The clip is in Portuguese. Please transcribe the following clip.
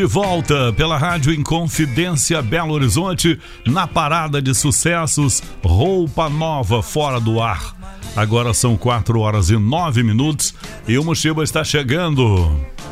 De volta pela Rádio Inconfidência Belo Horizonte, na parada de sucessos, Roupa Nova fora do ar. Agora são 4h09 e o Mochiba está chegando.